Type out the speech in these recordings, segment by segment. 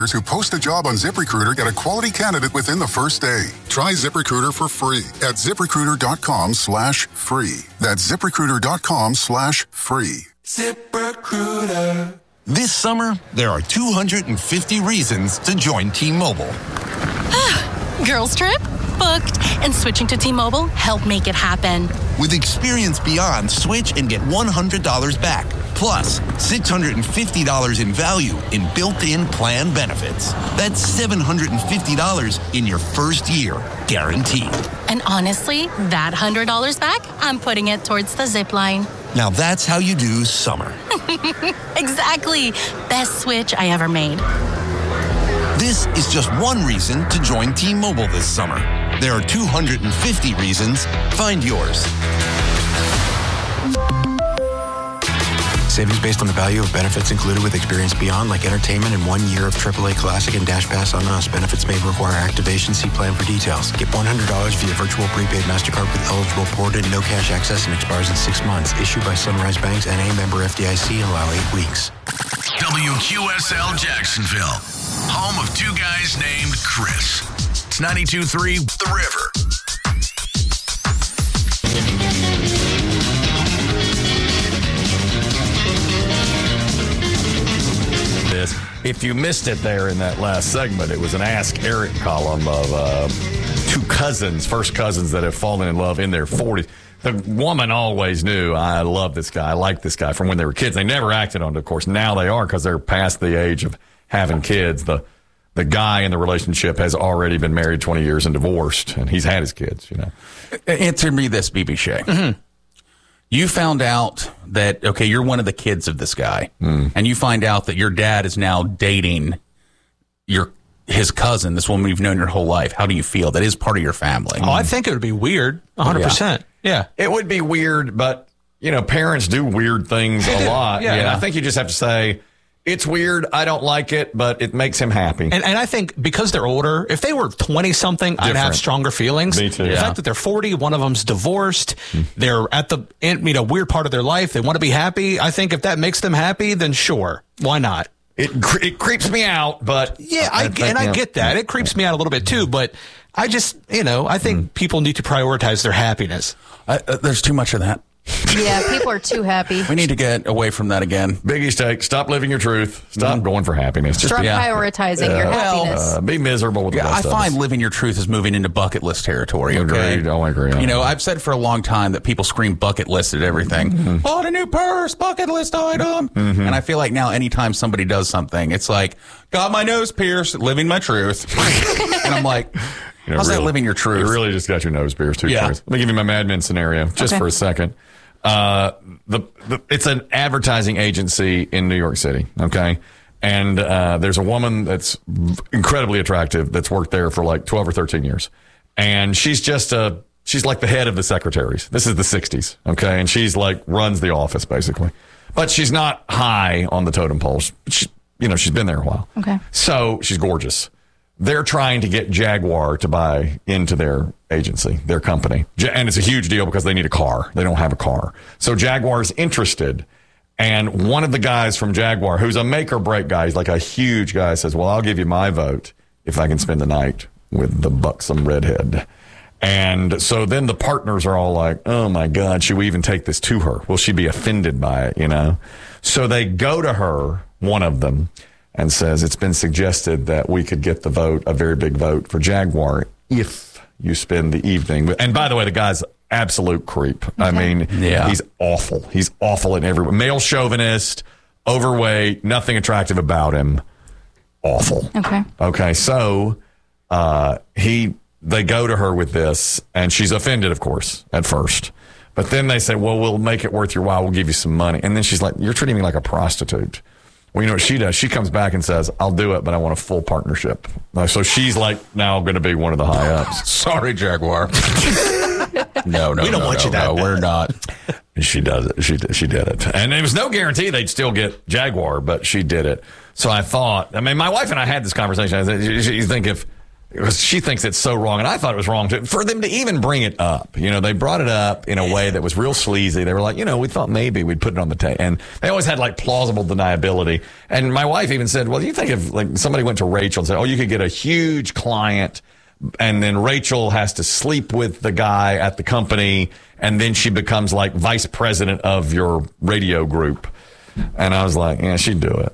who post a job on ZipRecruiter get a quality candidate within the first day. Try ZipRecruiter for free at ZipRecruiter.com/free. That's ZipRecruiter.com/free. ZipRecruiter. This summer, there are 250 reasons to join T-Mobile. Girls trip? Booked. And switching to T-Mobile helped make it happen. With Experience Beyond, switch and get $100 back. Plus, $650 in value in built-in plan benefits. That's $750 in your first year, guaranteed. And honestly, that $100 back, I'm putting it towards the zip line. Now that's how you do summer. Exactly. Best switch I ever made. This is just one reason to join T-Mobile this summer. There are 250 reasons. Find yours. Savings based on the value of benefits included with Experience Beyond, like entertainment and 1 year of AAA Classic and Dash Pass on us. Benefits may require activation. See plan for details. Get $100 via virtual prepaid MasterCard with eligible port and no cash access and expires in 6 months. Issued by Sunrise Banks, N.A. member FDIC, and allow 8 weeks. WQSL Jacksonville, home of two guys named Chris. It's 92.3 The River. If you missed it there in that last segment, it was an Ask Eric column of two cousins, first cousins that have fallen in love in their 40s. The woman always knew, I love this guy, I like this guy from when they were kids. They never acted on it, of course. Now they are because they're past the age of having kids. The guy in the relationship has already been married 20 years and divorced, and he's had his kids, you know. Answer me this, BB Shea. Mm-hmm. You found out that, okay, you're one of the kids of this guy, and you find out that your dad is now dating his cousin, this woman you've known your whole life. How do you feel? That is part of your family. Oh, I think it would be weird, 100%. Yeah. It would be weird, but, you know, parents do weird things a lot. Yeah. And I think you just have to say, it's weird, I don't like it, but it makes him happy. And I think because they're older, if they were 20-something, I'd have stronger feelings. Me too. The fact that they're 40, one of them's divorced, they're at the weird part of their life, they want to be happy. I think if that makes them happy, then sure, why not? It creeps me out, but... Yeah, I get that. It creeps me out a little bit too, but I just, I think people need to prioritize their happiness. There's too much of that. Yeah, people are too happy. We need to get away from that again. Biggie's take, stop living your truth. Stop going for happiness. Start prioritizing your happiness. Be miserable with the rest I find living your truth is moving into bucket list territory. Okay? Agreed. I agree. I've said for a long time that people scream bucket list at everything. Bought a new purse, bucket list item. And I feel like now anytime somebody does something, it's like, got my nose pierced, living my truth. And I'm like... how's that living your truth? You really just got your nose pierced, too. Yeah. Let me give you my Mad Men scenario just for a second. It's an advertising agency in New York City, okay? And there's a woman that's incredibly attractive that's worked there for like 12 or 13 years. And she's like the head of the secretaries. This is the 60s, okay? And she's like runs the office, basically. But she's not high on the totem pole. She's been there a while. Okay. So she's gorgeous. They're trying to get Jaguar to buy into their agency, their company. And it's a huge deal because they need a car. They don't have a car. So Jaguar's interested. And one of the guys from Jaguar, who's a make or break guy, he's like a huge guy, says, well, I'll give you my vote if I can spend the night with the buxom redhead. And so then the partners are all like, oh, my God, should we even take this to her? Will she be offended by it, So they go to her, one of them, and says, it's been suggested that we could get the vote, a very big vote for Jaguar, if you spend the evening. And by the way, the guy's absolute creep. Okay. I mean, he's awful. He's awful in every way. Male chauvinist, overweight, nothing attractive about him. Awful. Okay. So they go to her with this, and she's offended, of course, at first. But then they say, well, we'll make it worth your while. We'll give you some money. And then she's like, you're treating me like a prostitute. Well, you know what she does? She comes back and says, I'll do it, but I want a full partnership. So she's like now going to be one of the high ups. Sorry, Jaguar. No, we don't want you that. No, we're not. She does it. She did it. And there was no guarantee they'd still get Jaguar, but she did it. So I thought, my wife and I had this conversation. I said, you think if Because she thinks it's so wrong, and I thought it was wrong for them to even bring it up. They brought it up in a way that was real sleazy. They were like, we thought maybe we'd put it on the table, and they always had like plausible deniability. And my wife even said, "Well, you think if like somebody went to Rachel and said, oh, you could get a huge client, and then Rachel has to sleep with the guy at the company, and then she becomes like vice president of your radio group." And I was like, "Yeah, she'd do it."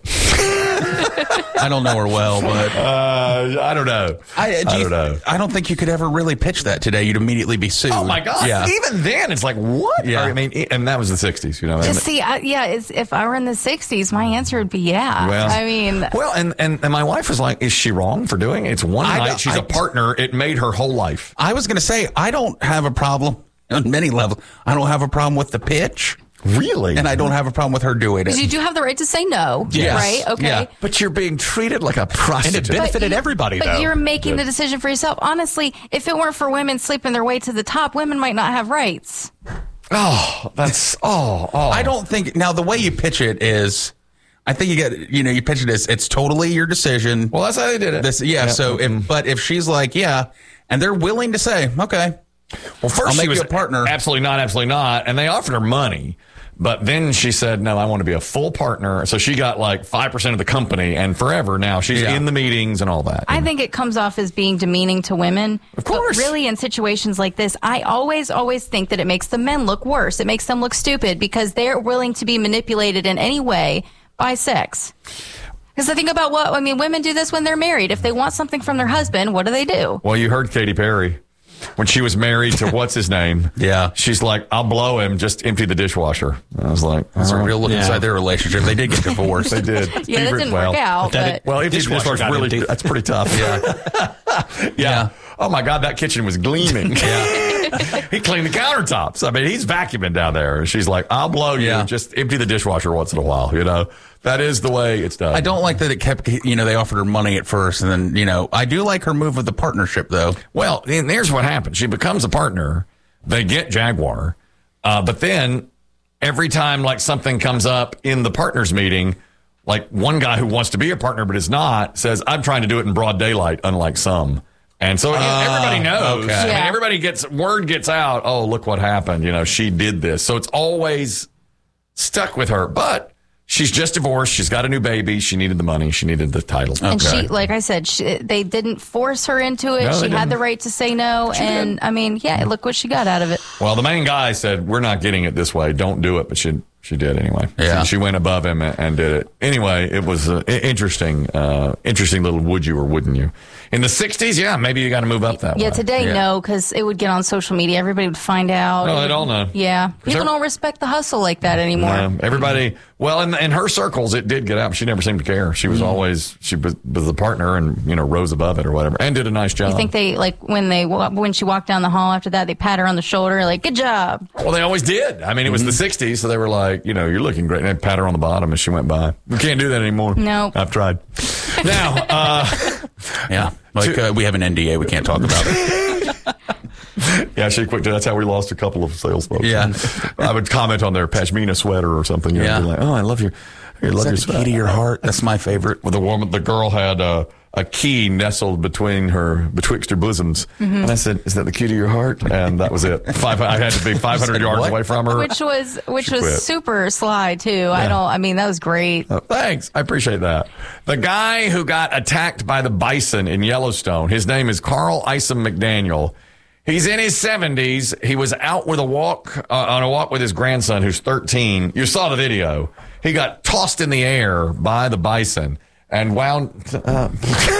I don't know her well, but I don't know. I don't know. I don't think you could ever really pitch that today. You'd immediately be sued. Oh my God! Yeah. Even then, it's like what? Yeah. I mean, and that was the '60s, Just see, if I were in the '60s, my answer would be yeah. Well, I mean, well, and my wife was like, "Is she wrong for doing it? It's one night. She's a partner. It made her whole life." I was going to say I don't have a problem on many levels. I don't have a problem with the pitch. Really? And I don't have a problem with her doing it. Because you do have the right to say no, right? Okay. Yeah. But you're being treated like a prostitute. And it benefited everybody, but though. You're making the decision for yourself. Honestly, if it weren't for women sleeping their way to the top, women might not have rights. Oh, that's I don't think now the way you pitch it is. I think you pitch it as it's totally your decision. Well, that's how they did it. So if she's like, yeah, and they're willing to say, okay. Well, first I'll make she was you a partner. Absolutely not. And they offered her money. But then she said, no, I want to be a full partner. So she got like 5% of the company and forever now. She's in the meetings and all that. I think it comes off as being demeaning to women. Of course. But really, in situations like this, I always think that it makes the men look worse. It makes them look stupid because they're willing to be manipulated in any way by sex. Because I think about women do this when they're married. If they want something from their husband, what do? Well, you heard Katy Perry. When she was married to what's his name? Yeah. She's like, I'll blow him, just empty the dishwasher. I was like, that's a real look inside their relationship. They did get divorced. They did. Yeah, that didn't work out. Well, empty the dishwasher really, that's pretty tough. Yeah. Oh my God, that kitchen was gleaming. He cleaned the countertops. I mean, he's vacuuming down there. And she's like, I'll blow you. Just empty the dishwasher once in a while. That is the way it's done. I don't like that it kept, they offered her money at first. And then, I do like her move with the partnership, though. Well, and there's what happens. She becomes a partner. They get Jaguar. But then every time like something comes up in the partners meeting, like one guy who wants to be a partner but is not says, I'm trying to do it in broad daylight, unlike some. And so everybody knows. Okay. I mean, everybody word gets out. Oh, look what happened. She did this. So it's always stuck with her. But she's just divorced. She's got a new baby. She needed the money. She needed the title. And she, like I said, they didn't force her into it. No, she had the right to say no. And I mean, look what she got out of it. Well, the main guy said, we're not getting it this way. Don't do it. But she did anyway. Yeah. She went above him and did it. Anyway, it was interesting little would you or wouldn't you. In the 60s, maybe you got to move up that way. Yeah, today, no, because it would get on social media. Everybody would find out. No, they'd all know. Yeah. People don't respect the hustle like that anymore. Everybody, well, in her circles, it did get out. She never seemed to care. She was always, she was the partner and, rose above it or whatever and did a nice job. You think they, like, when she walked down the hall after that, they pat her on the shoulder, like, good job. Well, they always did. I mean, it was the 60s, so they were like, you're looking great. And they pat her on the bottom as she went by. We can't do that anymore. No. I've tried. Now, we have an NDA. We can't talk about it. Yeah, she quick. That's how we lost a couple of sales folks. Yeah. I would comment on their pashmina sweater or something. Be like, oh, I love your the key to your heart. That's my favorite. Well, the girl had a key nestled betwixt her bosoms, and I said, "Is that the key to your heart?" And that was it. I had to be 500 yards away from her, which was super sly too. Yeah. That was great. Thanks, I appreciate that. The guy who got attacked by the bison in Yellowstone, his name is Carl Isom McDaniel. He's in his 70s. He was out with on a walk with his grandson, who's 13. You saw the video. He got tossed in the air by the bison and wound. Hold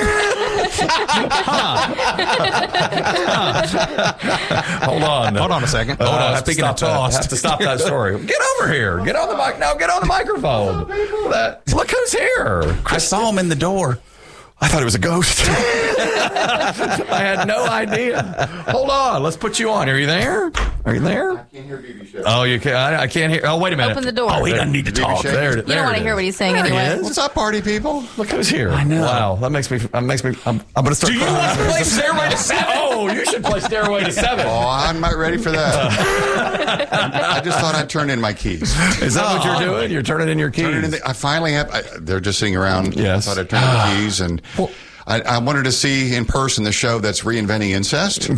on a second. Hold on. Speaking of tossed, I have to stop that story. Get over here. Get on the mic. No, get on the microphone. Look who's here. I saw him in the door. I thought it was a ghost. I had no idea. Hold on. Let's put you on. Are you there? I can't hear BB Show. Oh, you can't. I can't hear. Oh, wait a minute. Open the door. Oh, he doesn't need to talk. You don't want to hear what he's saying anyway. What's up, party people? Look who's here. I know. Wow. That makes me. I'm going to start. Do you want to play Stairway to 7? Oh, you should play Stairway to 7. Oh, I'm not ready for that. I just thought I'd turn in my keys. Is that what you're doing? You're turning in your keys? I finally have. They're just sitting around. Yes. I thought I'd turn in the keys and. I wanted to see in person the show that's reinventing incest.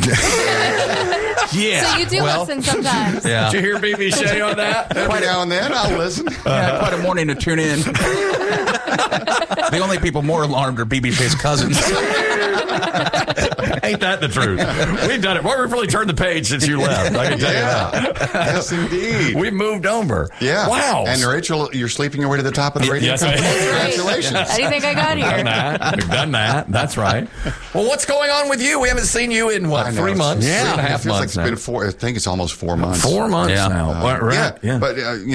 So you do listen sometimes. Yeah. Did you hear BB Shea on that? Every now and then I'll listen. Yeah, quite a morning to tune in. The only people more alarmed are BB Shea's cousins. Ain't that the truth? We've done it. Well, we've really turned the page since you left. I can tell you that. Yes, indeed. We moved over. Yeah. Wow. And Rachel, you're sleeping your way to the top of the radio. Yes, company. I am. Congratulations. How do you think I got We've done here? that. We've done that. That's right. Well, what's going on with you? We haven't seen you in, I know, 3 months? it's- 3.5 It feels like months it's now. been 4. I think it's almost 4 months. 4 months Yeah. now. Right. Yeah. But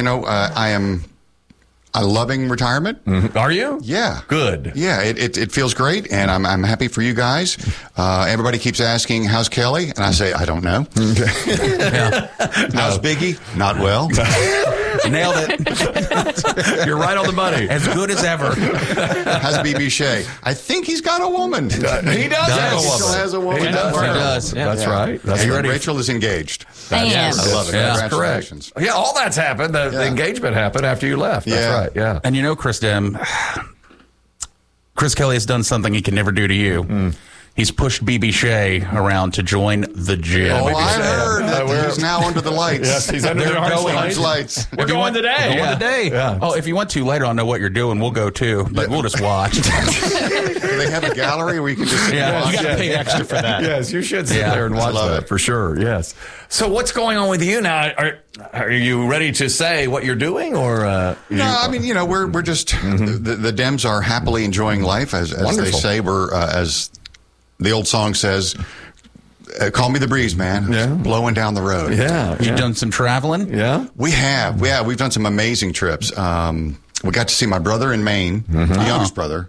I'm loving retirement. Are you? Yeah. Good. Yeah, it feels great, and I'm happy for you guys. Everybody keeps asking, how's Kelly? And I say, I don't know. How's Biggie? Not well. Nailed it. You're right on the money. As good as ever. How's BB Shea? I think he's got a woman. He does have a He woman. still has a woman. He does. He does. That's Yeah. right. That's And right. Rachel is engaged. I am. Yes. I love it. Yeah. That's Congratulations. correct. Yeah, all that's happened. The Yeah. engagement happened after you left. That's Yeah. right. Yeah. And you know, Chris Kelly has done something he can never do to you. He's pushed BB Shea around to join the gym. Oh, I heard that he's now under the lights. Yes, he's under the They're arch going- lights. lights. We're going today. Going today. Yeah. Oh, if you want to later on know what you're doing, we'll go too. But we'll just watch. Do they have a gallery where you can just Yeah, watch? You got to pay extra for that. Yes, you should sit Yeah. there and watch I love that it. for sure. Yes. So, what's going on with you now? Are you ready to say what you're doing, or No, I mean, we're just the Dems are happily enjoying life, as they Wonderful. say. We're as the old song says, "Call me the breeze, man." Yeah. It's blowing down the road. Yeah. You've done some traveling? Yeah. We have. Yeah, we've done some amazing trips. We got to see my brother in Maine, the youngest brother.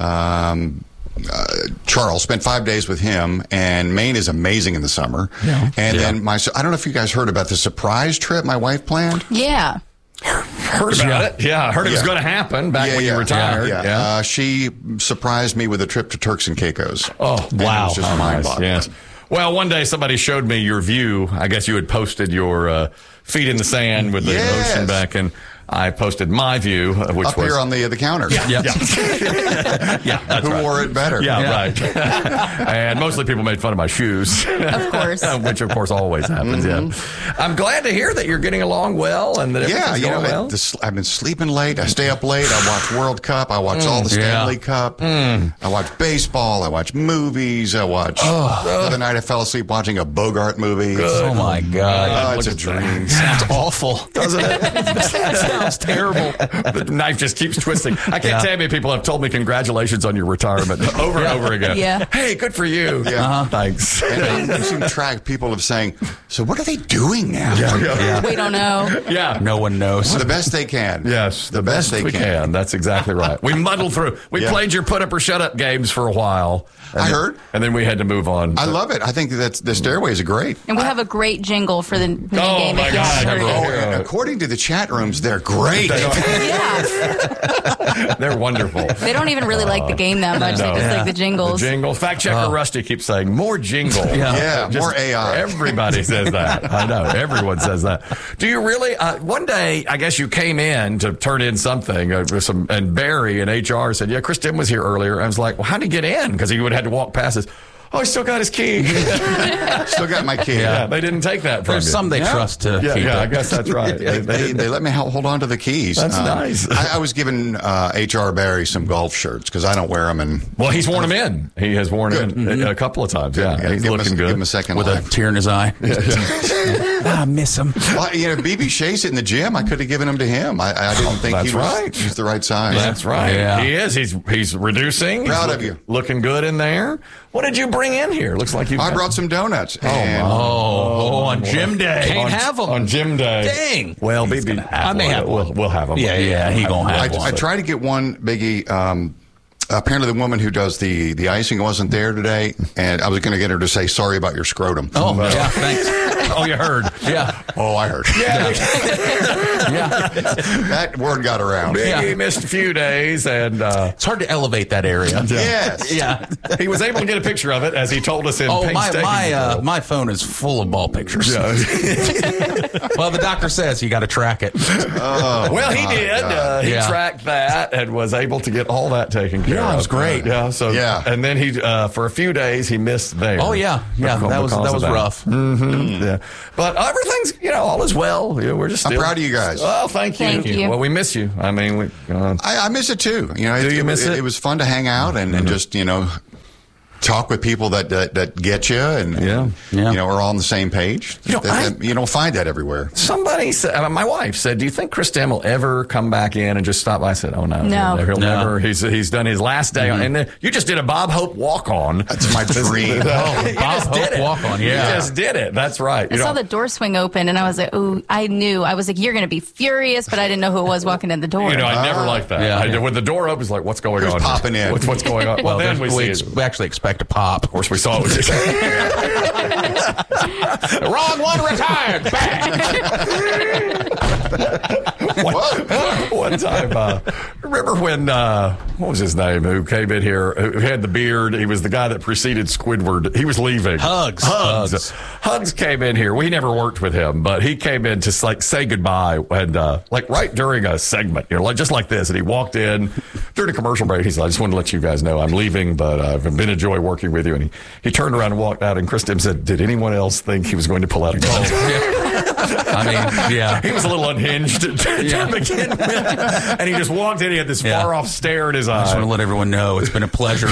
Charles, spent 5 days with him, and Maine is amazing in the summer. Yeah. And then I don't know if you guys heard about the surprise trip my wife planned. Yeah. Heard about it. Yeah. I heard it was Yeah. going to happen back when you retired. Yeah. She surprised me with a trip to Turks and Caicos. Oh, And wow. It was just Nice. mind-boggling. Yes. Well, one day somebody showed me your view. I guess you had posted your feet in the sand with the Yes. ocean back, and I posted my view, which Up was here on the counter. Yeah, that's Who right. wore it better? Yeah, right. And mostly people made fun of my shoes. Of course. Which, of course, always happens, yeah. I'm glad to hear that you're getting along well and that Yeah, everything's going well. I've been sleeping late. I stay up late. I watch World Cup. I watch all the Stanley Cup. I watch baseball. I watch movies. I watch. The other night I fell asleep watching a Bogart movie. Oh, my God. It's a Look at dream. Sounds awful. Doesn't it? Sounds terrible. The knife just keeps twisting. I can't tell how many people have told me congratulations on your retirement over and over again. Yeah. Hey, good for you. Yeah. Thanks. And I'm losing track. People of saying, so what are they doing now? We don't know. Yeah. No one knows. The best they can. Yes, the best they we can. That's exactly right. We muddled through. We played your put up or shut up games for a while. I heard. And then we had to move on. I love it. I think that the Stairways are great. And we have a great jingle for the mini game. my if you haven't God. heard Oh, it. and according to the chat rooms, they're great. Yeah. They're wonderful. They don't even really like the game that much. They just like the jingles. The jingle. Fact checker Rusty keeps saying more jingle. Yeah, more AI. Everybody says that. I know. Everyone says that. Do you really? One day, I guess you came in to turn in something with and Barry in HR said, "Yeah, Chris Tim was here earlier." I was like, "Well, how did he get in?" Because he would have had to walk past us. Oh, he still got his key. Still got my key. Yeah, they didn't take that from There's you. some they trust to keep it. I guess that's right. They let me hold on to the keys. That's nice. I was giving HR Barry some golf shirts because I don't wear them. And Well, he's worn them in. He has worn them in a couple of times. Yeah, he's looking good. Give him a second With life. a tear in his eye. I miss him. Well, BB Shea's in the gym. I could have given them to him. I didn't think That's he was right. he's the right size. That's right. Yeah. He is. He's reducing. Proud He's of you. Looking good in there. What did you bring in here? Looks like you. I brought some donuts. and on gym day. Can't have them. on gym day. Dang. Well, He's BB, gonna have I may one. have one. We'll have them. Yeah, he gonna have one. I tried to get one, Biggie. Apparently, the woman who does the icing wasn't there today, and I was going to get her to say sorry about your scrotum. Oh, yeah, thanks. Oh, you heard. Yeah. Oh, I heard. Yeah. That word got around. Biggie missed a few days, and It's hard to elevate that area. Yes. Yeah. he was able to get a picture of it as he told us in Oh, painstaking detail. my phone is full of ball pictures. Yeah. Well, the doctor says you got to track it. Oh, Well, he my did. God. He Yeah. tracked that and was able to get all that taken care know, it was great. Yeah. So and then he for a few days he missed there. Oh yeah, that was rough. Mm-hmm. Yeah, but everything's all is well. We're just. I'm proud of you guys. Oh, thank you. Well, we miss you. I mean, I miss it too. Do you miss it? It was fun to hang out and just talk with people that get you and are all on the same page. You don't find that everywhere. Somebody said, my wife said, "Do you think Chris Dem will ever come back in and just stop by?" I said, "Oh no, he'll never. He's done his last day on, and then you just did a Bob Hope walk on. That's my dream. Bob Hope walk on. Yeah, you just did it. That's right. I saw the door swing open, and I was like, "Ooh!" I knew. I was like, "You're going to be furious," but I didn't know who it was walking in the door. I never liked that. Yeah. When the door opens, like, what's going on? Who's popping in? What's going on? Well, then we actually expect a pop. Of course, we saw it. Wrong one retired. One time, remember when what was his name? Who came in here? Who had the beard? He was the guy that preceded Squidward. He was leaving. Hugs came in here. We never worked with him, but he came in to say goodbye and right during a segment, just like this. And he walked in during a commercial break. He said, "I just want to let you guys know I'm leaving, but I've been a joy working with you." And he turned around and walked out, and Chris Dem said, "Did anyone else think he was going to pull out a gun?" I mean, yeah. He was a little unhinged to begin with. And he just walked in. He had this far-off stare in his eye. I just want to let everyone know it's been a pleasure.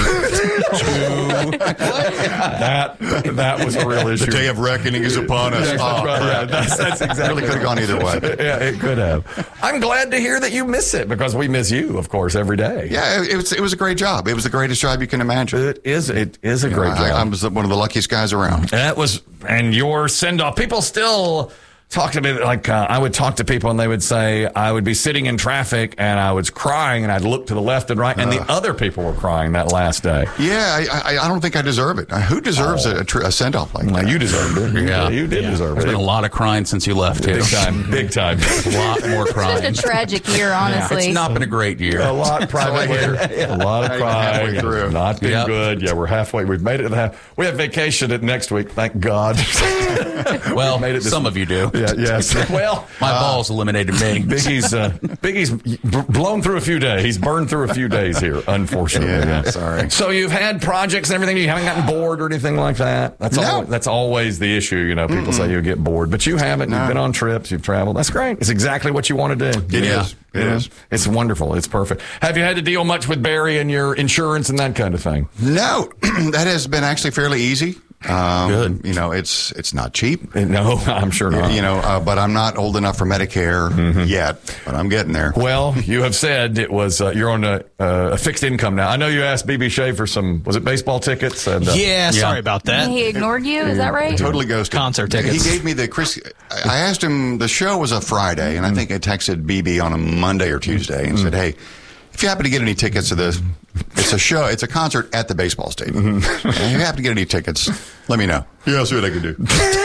That was a real issue. The day of reckoning is upon us. That's exactly. Really could have gone either way. Yeah, it could have. I'm glad to hear that you miss it because we miss you, of course, every day. Yeah, it was a great job. It was the greatest job you can imagine. It is a great job. I was one of the luckiest guys around. And your send-off, people still talk to me like I would talk to people and they would say I would be sitting in traffic and I was crying and I'd look to the left and right and the other people were crying that last day. Yeah, I don't think I deserve it. Who deserves a send-off like that? You deserved it. Yeah, you did deserve it. There's been a lot of crying since you left, too. Big time. A lot more crying. It's been a tragic year, honestly. It's not been a great year. A lot privately. A lot of crying. Through. Not been good. Yeah, we're halfway. We've made it to the half. We have vacation next week, thank God. Well, some of you do. Yeah, yes. Well, my balls eliminated me. Biggie's blown through a few days. He's burned through a few days here, unfortunately. Yeah, sorry. So you've had projects and everything. You haven't gotten bored or anything like that. That's always the issue. People say you get bored, but you haven't. You've been on trips. You've traveled. That's great. It's exactly what you want to do. It is. It is. It's wonderful. It's perfect. Have you had to deal much with Barry and your insurance and that kind of thing? No, that has been actually fairly easy. Good. It's not cheap. No, I'm sure not. But I'm not old enough for Medicare yet, but I'm getting there. Well, you have said it was, you're on a fixed income now. I know you asked BB Shea for was it baseball tickets? And, sorry about that. He ignored you, is that right? Totally ghosted. Concert tickets. He gave me I asked him, the show was a Friday, and I think I texted BB on a Monday or Tuesday and said, hey, if you happen to get any tickets to this, it's a show, it's a concert at the baseball stadium. If you happen to get any tickets, let me know. Yeah, I'll see what I can do.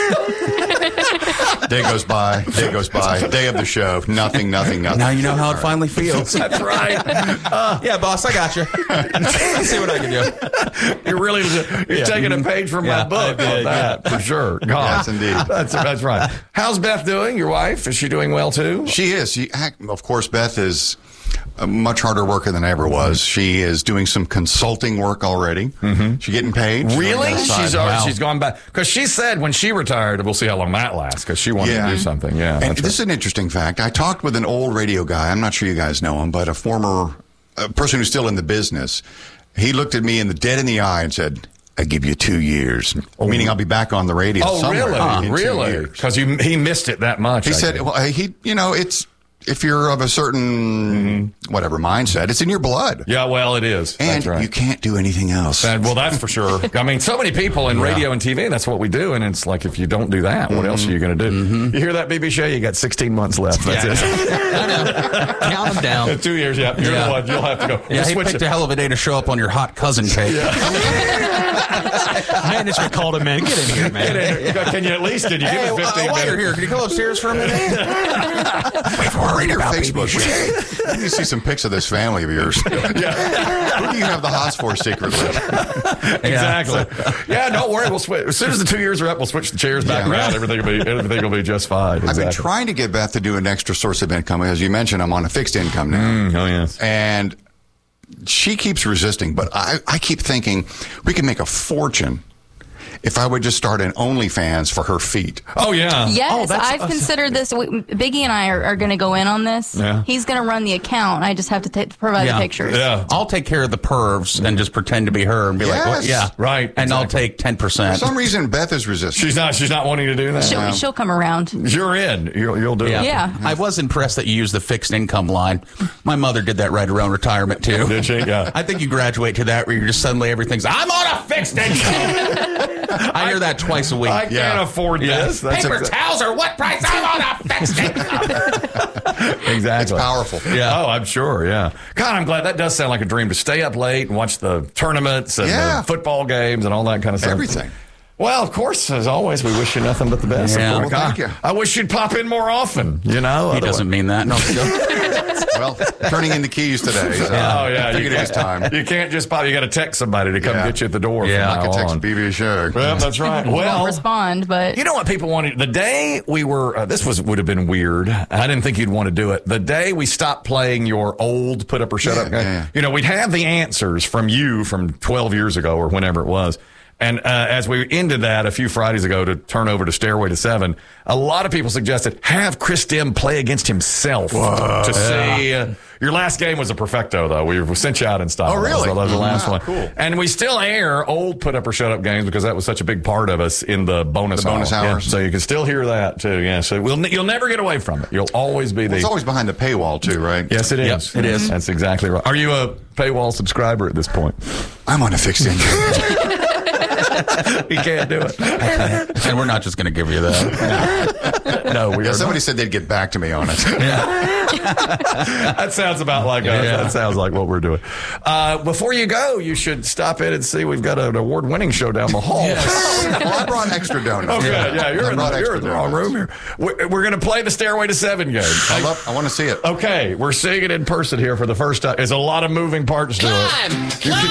Day goes by, day of the show, nothing. Now you know how it finally feels. That's right. Yeah, boss, I got you. Let's see what I can do. You're taking a page from my book on that, for sure. God. Yes, indeed. That's right. How's Beth doing, your wife? Is she doing well, too? She is. Of course, Beth is a much harder worker than I ever was. She is doing some consulting work already. She's getting paid. Really? She's gone back. Because she said when she retired, we'll see how long that lasts, because she wanted to do something. Yeah. And this is an interesting fact. I talked with an old radio guy. I'm not sure you guys know him, but a person who's still in the business. He looked at me dead in the eye and said, I give you 2 years, meaning I'll be back on the radio somewhere. Really? Because he missed it that much. He said, well, it's... If you're of a certain whatever mindset, it's in your blood. Yeah, well, it is. And you can't do anything else. Well, that's for sure. I mean, so many people in radio and TV, that's what we do. And it's like, if you don't do that, what else are you going to do? You hear that, BB Shea? You got 16 months left. That's it. I know. Count them down. 2 years, You're the one. You'll have to go. Yeah, he picked a hell of a day to show up on your hot cousin tape. Management called him in. Get in here, man. Can you give us 15 minutes? While you're here, can you come upstairs for a minute? Wait for our Facebook. Let me see some pics of this family of yours. Who do you have the hots for secretly? Exactly. Yeah, don't worry. We'll switch. As soon as the 2 years are up, we'll switch the chairs back around. Everything will be just fine. Exactly. I've been trying to get Beth to do an extra source of income. As you mentioned, I'm on a fixed income now. Oh, yes. And she keeps resisting, but I keep thinking we could make a fortune if I would just start an OnlyFans for her feet. Oh, yeah. Yes, I've considered this. Biggie and I are going to go in on this. Yeah. He's going to run the account. I just have to provide the pictures. Yeah. I'll take care of the pervs and just pretend to be her and be like, well, yeah, right. And I'll take 10%. For some reason, Beth is resisting. She's not wanting to do that. She'll come around. You're in. You'll do it. Yeah. I was impressed that you used the fixed income line. My mother did that right around retirement, too. Did she? Yeah. I think you graduate to that where you're just suddenly everything's, I'm on a fixed income. I hear that twice a week. I can't afford this. Paper towels are what price? I'm on a fixed income. Exactly. It's powerful. Yeah. Oh, I'm sure. Yeah. God, I'm glad. That does sound like a dream to stay up late and watch the tournaments and the football games and all that kind of stuff. Everything. Well, of course, as always, we wish you nothing but the best. Yeah. Of course. Well, thank you. I wish you'd pop in more often, you know. He doesn't mean that. No. Well, turning in the keys today. So I think it is time. You can't just pop. You got to text somebody to come get you at the door. Yeah. from I now can text on. BB Show. Well, that's right. He won't Well, respond, but you know what people wanted? The day we were, would have been weird. I didn't think you'd want to do it. The day we stopped playing your old put up or shut up game, yeah. you know, we'd have the answers from you from 12 years ago or whenever it was. And as we ended that a few Fridays ago to turn over to Stairway to Seven, a lot of people suggested have Chris Dim play against himself to see. Your last game was a perfecto, though. We sent you out in style. Oh, really? That was the last one. Cool. And we still air old put up or shut up games because that was such a big part of us in the bonus hours. Yeah, so you can still hear that, too. Yeah. So you'll never get away from it. You'll always be It's always behind the paywall, too, right? Yes, it is. Yep, it is. That's exactly right. Are you a paywall subscriber at this point? I'm on a fixed income. You can't do it. And we're not just going to give you that. No, we are Somebody not. said they'd get back to me on it. That sounds about like us. That sounds like what we're doing. Before you go, you should stop in and see we've got an award-winning show down the hall. Well, I brought extra donuts. Okay, you're in the wrong room here. We're going to play the Stairway to Seven game. I want to see it. Okay, we're seeing it in person here for the first time. There's a lot of moving parts to it.